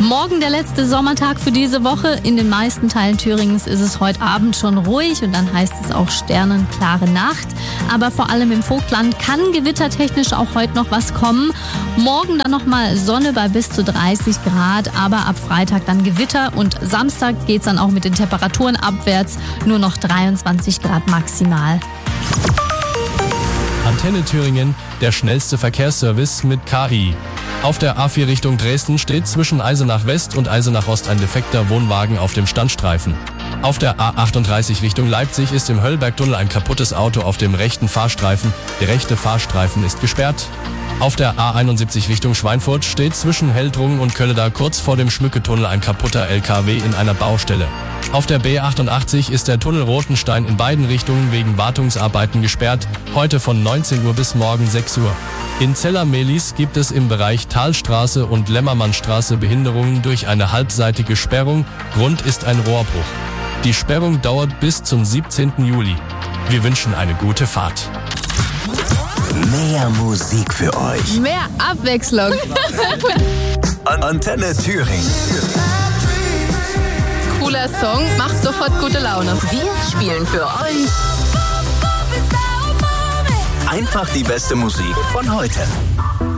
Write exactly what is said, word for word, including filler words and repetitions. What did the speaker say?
Morgen der letzte Sommertag für diese Woche. In den meisten Teilen Thüringens ist es heute Abend schon ruhig und dann heißt es auch sternenklare Nacht. Aber vor allem im Vogtland kann gewittertechnisch auch heute noch was kommen. Morgen dann nochmal Sonne bei bis zu dreißig Grad, aber ab Freitag dann Gewitter und Samstag geht's dann auch mit den Temperaturen abwärts, nur noch dreiundzwanzig Grad maximal. Antenne Thüringen, der schnellste Verkehrsservice mit K I. Auf der A vier Richtung Dresden steht zwischen Eisenach West und Eisenach Ost ein defekter Wohnwagen auf dem Standstreifen. Auf der A achtunddreißig Richtung Leipzig ist im Höllbergtunnel ein kaputtes Auto auf dem rechten Fahrstreifen. Der rechte Fahrstreifen ist gesperrt. Auf der A einundsiebzig Richtung Schweinfurt steht zwischen Heldrungen und Kölleda kurz vor dem Schmücketunnel ein kaputter L K W in einer Baustelle. Auf der B achtundachtzig ist der Tunnel Rotenstein in beiden Richtungen wegen Wartungsarbeiten gesperrt, heute von neunzehn Uhr bis morgen sechs Uhr. In Zeller-Mehlis gibt es im Bereich Talstraße und Lämmermannstraße Behinderungen durch eine halbseitige Sperrung. Grund ist ein Rohrbruch. Die Sperrung dauert bis zum siebzehnten Juli. Wir wünschen eine gute Fahrt. Mehr Musik für euch. Mehr Abwechslung. Antenne Thüringen. Cooler Song, macht sofort gute Laune. Wir spielen für euch Einfach die beste Musik von heute.